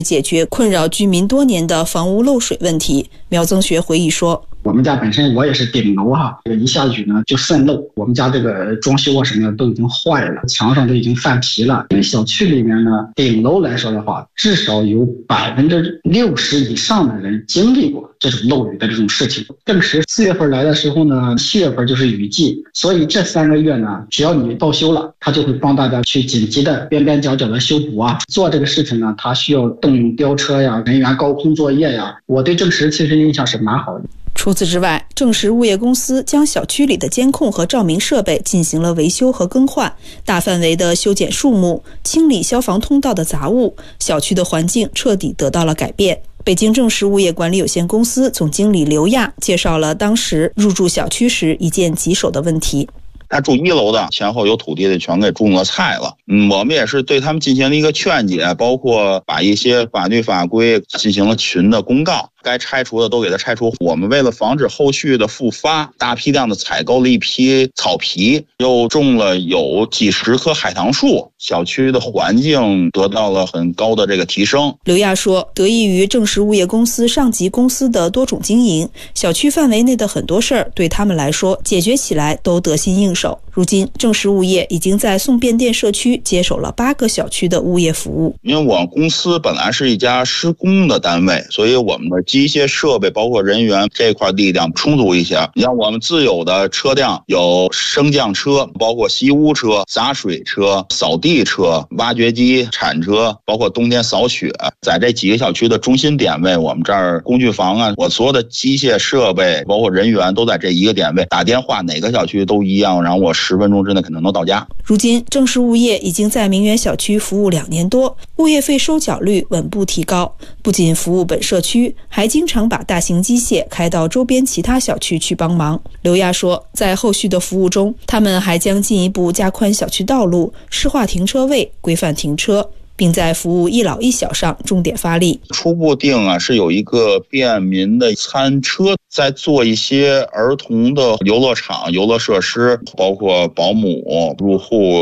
解决困扰居民多年的房屋漏水问题。苗增学回忆说， 我们家本身我也是顶楼一下雨呢就渗漏，我们家这个装修什么的都已经坏了，墙上都已经泛皮了。因为小区里面呢，顶楼来说的话，至少有60%以上的人经历过这种漏雨的这种事情。正是4月份来的时候呢，7月份就是雨季，所以这3个月呢，只要你报修了，他就会帮大家去紧急的边边角角的修补做这个事情呢，他需要动用吊车人员高空作业我对正实其实印象是蛮好的。 除此之外，正实物业公司将小区里的监控和照明设备进行了维修和更换，大范围的修剪树木，清理消防通道的杂物，小区的环境彻底得到了改变。北京正实物业管理有限公司总经理刘亚介绍了当时入住小区时一件棘手的问题。 他住1楼的，前后有土地的全给种了菜了。我们也是对他们进行了一个劝解，包括把一些法律法规进行了群的公告，该拆除的都给它拆除。我们为了防止后续的复发，大批量的采购了一批草皮，又种了有几十棵海棠树，小区的环境得到了很高的这个提升。 刘亚说，得益于正实物业公司上级公司的多种经营，小区范围内的很多事儿对他们来说解决起来都得心应手。如今正实物业已经在宋变店社区接手了8个小区的物业服务。 因为我们公司本来是一家施工的单位，所以我们的机械设备包括人员这块力量充足一些。你像我们自有的车辆有升降车，包括吸污车、洒水车、扫地车、挖掘机、铲车，包括冬天扫雪。在这几个小区的中心点位，我们这儿工具房我所有的机械设备包括人员都在这一个点位，打电话哪个小区都一样，然后我10分钟之内肯定能到家。 如今正实物业已经在明园小区服务2年多，物业费收缴率稳步提高，不仅服务本社区，还经常把大型机械开到周边其他小区去帮忙。刘亚说，在后续的服务中，他们还将进一步加宽小区道路，适化停车位，规范停车，并在服务一老一小上重点发力。 初步定是有一个便民的餐车，在做一些儿童的游乐场、游乐设施，包括保姆入户